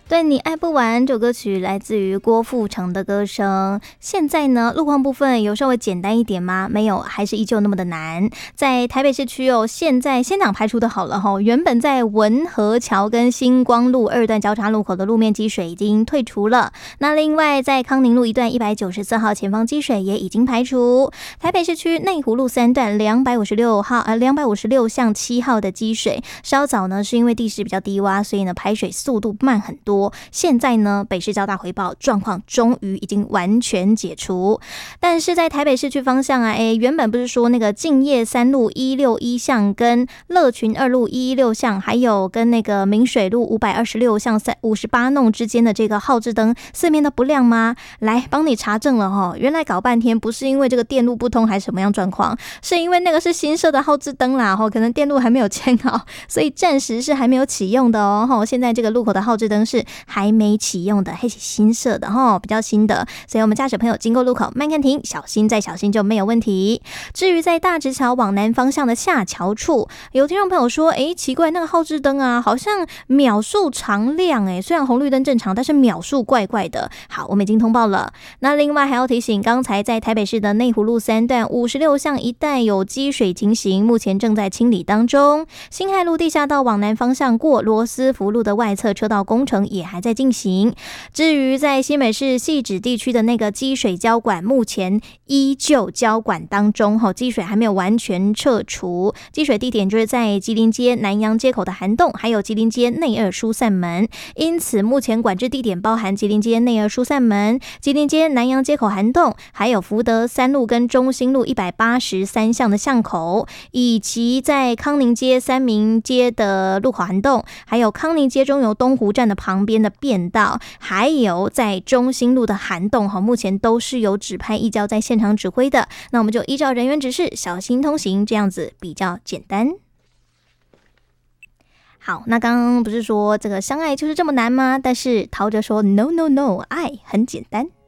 对你爱不完这首歌曲来自于郭富城的歌声。现在呢，路况部分有稍微简单一点吗？没有，还是依旧那么的难。在台北市区现在现场排除的好了原本在文和桥跟星光路2段交叉路口的路面积水已经退除了。那另外在康宁路1段194号前方积水也已经排除。台北市区内湖路3段256巷7号的积水，稍早呢是因为地势比较低洼，所以呢排水速度慢很多。现在呢，北市交大回报状况终于已经完全解除。但是在台北市区方向原本不是说那个敬业3路161巷跟乐群2路116巷，还有跟那个明水路526巷58弄之间的这个号志灯四面都不亮吗？来帮你查证了原来搞半天不是因为这个电路不通还是什么样状况，是因为那个是新设的号志灯啦可能电路还没有牵好，所以暂时是还没有启用的现在这个路口的号志灯是还没启用的，还是新设的比较新的，所以我们驾驶朋友经过路口慢看停，小心再小心就没有问题。至于在大直桥往南方向的下桥处，有听众朋友说奇怪，那个号志灯好像秒数常亮虽然红绿灯正常，但是秒数怪怪的。好，我们已经通报了。那另外还要提醒，刚才在台北市的内湖路3段56巷一带有积水情形，目前正在清理当中。辛亥路地下道往南方向过罗斯福路的外侧车道工程也还在进行。至于在新北市汐止地区的那个积水交管，目前依旧交管当中积水还没有完全撤除。积水地点就是在吉林街南洋街口的涵洞，还有吉林街内二疏散门，因此目前管制地点包含吉林街内二疏散门、吉林街南洋街口涵洞，还有福德3路跟中兴路183巷的巷口，以及在康宁街三民街的路口涵洞，还有康宁街中油东湖站的旁边的便道，还有在中兴路的涵洞目前都是有指派义交在现场指挥的。那我们就依照人员指示小心通行，这样子比较简单。好，那刚刚不是说这个相爱就是这么难吗？但是陶喆说 No No No， 爱很简单。